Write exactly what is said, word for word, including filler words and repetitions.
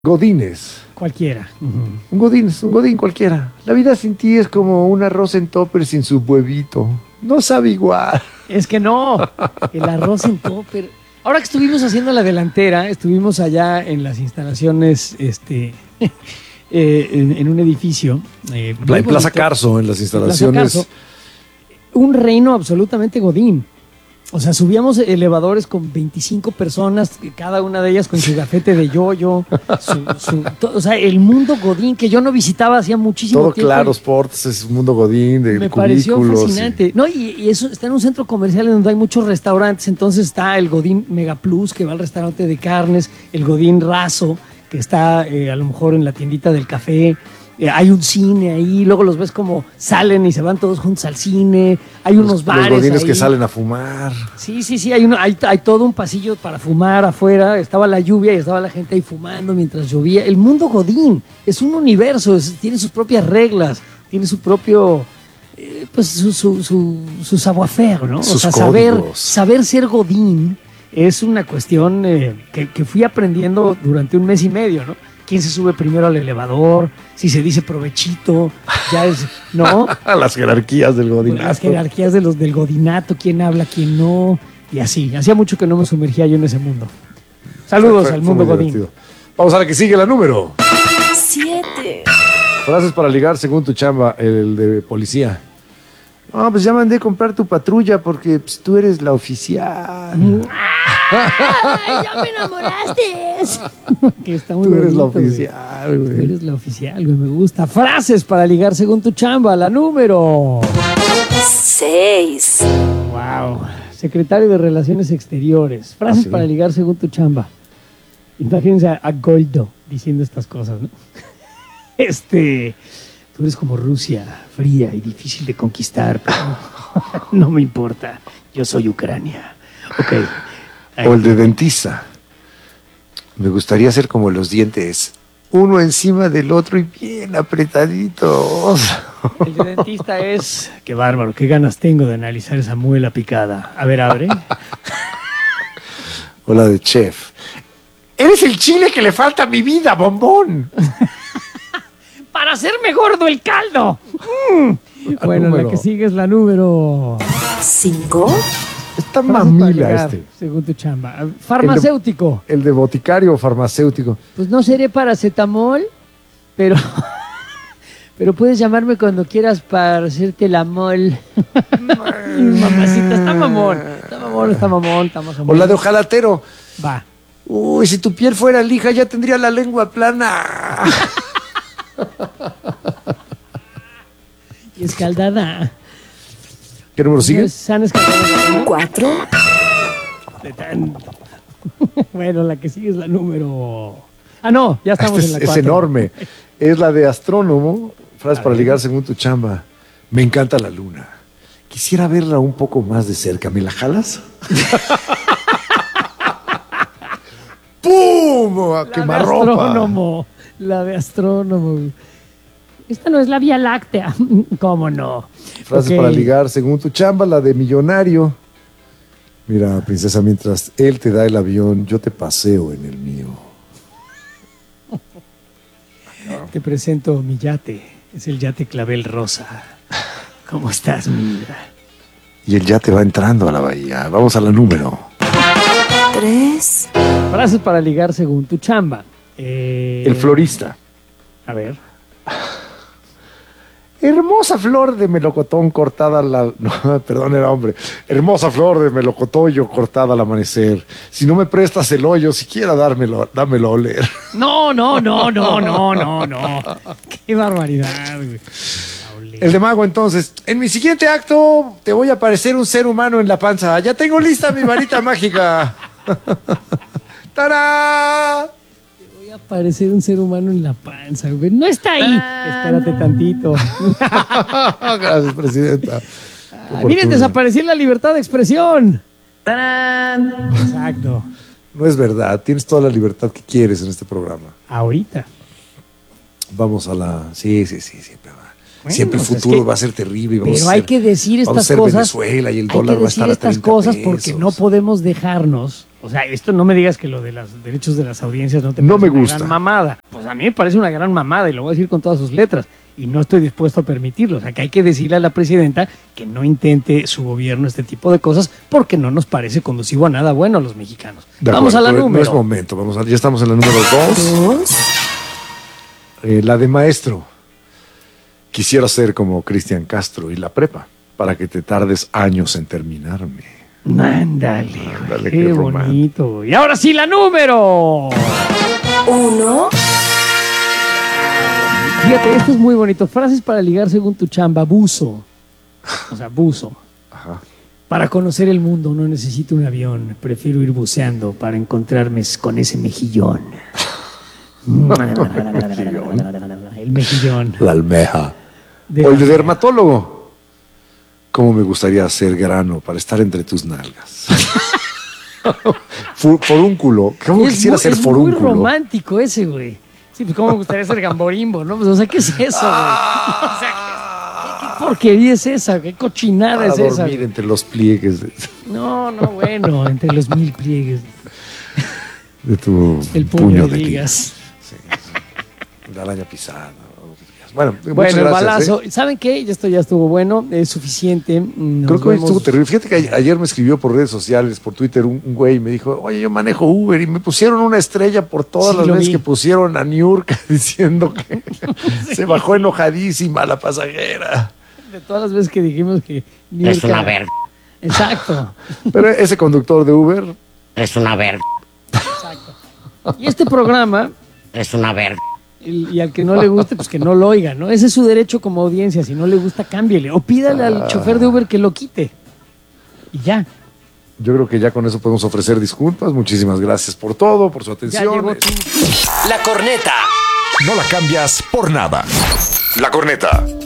Godines. Cualquiera. Uh-huh. Un godín, un godín cualquiera. La vida sin ti es como un arroz en topper sin su huevito. No sabe igual. Es que no. El arroz en topper. Ahora que estuvimos haciendo la delantera, estuvimos allá en las instalaciones, este, eh, en, en un edificio. Eh, en Plaza bonito. Carso, en las instalaciones. Carso, un reino absolutamente godín. O sea, subíamos elevadores con veinticinco personas, cada una de ellas con su gafete de yoyo. Su, su, to, o sea, el mundo godín que yo no visitaba hacía muchísimo Todo tiempo. Todo Claro Sports es un mundo godín de Me cubículos. pareció fascinante. Y... No, y, y eso está en un centro comercial en donde hay muchos restaurantes. Entonces está el godín Mega Plus, que va al restaurante de carnes, el godín raso, que está eh, a lo mejor en la tiendita del café. Eh, hay un cine ahí, luego los ves como salen y se van todos juntos al cine. Hay unos los, bares. Los godines ahí. que salen a fumar. Sí, sí, sí, hay, uno, hay, hay todo un pasillo para fumar afuera. Estaba la lluvia y estaba la gente ahí fumando mientras llovía. El mundo godín es un universo, es, tiene sus propias reglas, tiene su propio, eh, pues su, su, su, su savoir-faire, ¿no? Sus o sea, saber, saber ser godín es una cuestión eh, que, que fui aprendiendo durante un mes y medio, ¿no? ¿Quién se sube primero al elevador? Si se dice provechito, ya es, ¿no? Las jerarquías del godinato. Las jerarquías de los del godinato, quién habla, quién no, y así. Hacía mucho que no me sumergía yo en ese mundo. Saludos fue, al mundo godín. Divertido. Vamos a la que sigue, la número siete. Frases para ligar según tu chamba, el de policía. Ah, oh, pues ya mandé a comprar tu patrulla porque pues, tú eres la oficial. ¡Ay, ya me enamoraste! Que está muy Tú eres bonito, la oficial, güey. Tú eres la oficial, güey. Me gusta. Frases para ligar según tu chamba, la número seis. Wow. Secretario de Relaciones Exteriores. Frases ¿Ah, sí? para ligar según tu chamba. Imagínense a, a Goldo diciendo estas cosas, ¿no? Este... Tú eres como Rusia, fría y difícil de conquistar, pero no me importa. Yo soy Ucrania. Ok. Ahí. O el de dentista. Me gustaría ser como los dientes, uno encima del otro y bien apretaditos. El de dentista es... Qué bárbaro, qué ganas tengo de analizar esa muela picada. A ver, abre. O la de chef. Eres el chile que le falta a mi vida, bombón. Para hacerme gordo el caldo. Mm. Bueno, número. La que sigue es la número cinco. Está mamila este. Según tu chamba. Farmacéutico. El de, el de boticario farmacéutico. Pues no seré paracetamol, pero pero puedes llamarme cuando quieras para hacerte la mol. Mamacita, está mamón. Está mamón, está mamón, está más o menos. O la de ojalatero. Va. Uy, si tu piel fuera lija ya tendría la lengua plana. Y escaldada. ¿Qué número sigue? San escaldada. Cuatro. Bueno, la que sigue es la número... Ah, no, ya estamos este en la es, cuatro. Es enorme. Es la de astrónomo. Frase para ligar según tu chamba. Me encanta la luna. Quisiera verla un poco más de cerca. ¿Me la jalas? ¡Pum! ¡A quemarropa! Astrónomo. La de astrónomo. Esta no es la Vía Láctea. ¿Cómo no? Frases okay. para ligar según tu chamba, la de millonario. Mira, princesa, mientras él te da el avión, yo te paseo en el mío. Te presento mi yate. Es el yate Clavel Rosa. ¿Cómo estás, mira? Y el yate va entrando a la bahía. Vamos a la número tres. Frases para ligar según tu chamba. Eh... El florista. A ver. Hermosa flor de melocotón cortada la... No, perdón, era hombre. Hermosa flor de melocotoyo cortada al amanecer. Si no me prestas el hoyo, siquiera dármelo, dámelo a oler. No, no, no, no, no, no, no. Qué barbaridad, güey. El de mago, entonces. En mi siguiente acto te voy a parecer un ser humano en la panza. Ya tengo lista mi varita mágica. ¡Tarán! Voy a parecer un ser humano en la panza, güey. No está ahí. Espérate tantito. Gracias, presidenta. Ah, miren, desapareció la libertad de expresión. ¡Tarán! Exacto. No es verdad. Tienes toda la libertad que quieres en este programa. Ahorita. Vamos a la... Sí, sí, sí, siempre va. Bueno, siempre el futuro es que, va a ser terrible. Vamos pero a hay ser, que decir estas vamos a ser cosas. Venezuela y el dólar hay que va a estar decir a estas cosas pesos. porque no podemos dejarnos O sea, esto no me digas que lo de los derechos de las audiencias no te No parece me una gusta. gran mamada. Pues a mí me parece una gran mamada y lo voy a decir con todas sus letras. Y no estoy dispuesto a permitirlo. O sea, que hay que decirle a la presidenta que no intente su gobierno este tipo de cosas porque no nos parece conducivo a nada bueno a los mexicanos. De Vamos acuerdo, a la pero número. No es momento, vamos a, ya estamos en la número dos. Dos. Eh, la de maestro. Quisiera ser como Cristian Castro y la prepa, para que te tardes años en terminarme. Ándale, güey, Ándale, qué, qué romántico. bonito. Y ahora sí, la número. Uno. Fíjate, esto es muy bonito. Frases para ligar según tu chamba. Buzo. O sea, buzo. Ajá. Para conocer el mundo no necesito un avión. Prefiero ir buceando para encontrarme con ese mejillón. El mejillón. La almeja. De o el la- de dermatólogo. ¿Cómo me gustaría hacer grano para estar entre tus nalgas? Fu- forúnculo. ¿Cómo Es quisiera muy- ser es forúnculo? muy romántico ese, güey. Sí, pues cómo me gustaría ser gamborimbo, ¿no? Pues, o sea, ¿qué es eso, güey? O sea, ¿qué, qué porquería es esa? ¿Qué cochinada Para es esa? dormir güey? entre los pliegues de, No, no, bueno, entre los mil pliegues. de tu El puño, puño de de ligas. Sí, sí. La araña pisada. o lo que digas. Bueno, muchas Bueno, el gracias, balazo. ¿eh? ¿Saben qué? Esto ya estuvo bueno, es suficiente. Nos Creo que hoy vemos- estuvo terrible. Fíjate que a- ayer me escribió por redes sociales, por Twitter, un, un güey y me dijo, oye, yo manejo Uber y me pusieron una estrella por todas Sí, las lo veces vi. que pusieron a Niurka diciendo que se bajó enojadísima la pasajera. De todas las veces que dijimos que... Es Niurka- una verga. Exacto, Pero ese conductor de Uber, Es una verga. exacto. Y este programa, Es una verga. el- y al que no le guste, pues que no lo oiga, ¿no? Ese es su derecho como audiencia. Si no le gusta, cámbiele. O pídale Ah. al chofer de Uber que lo quite. Y ya. yo creo que ya con eso podemos ofrecer disculpas. Muchísimas gracias por todo, por su Ya atención. llegó tu... La corneta. No la cambias por nada. La corneta.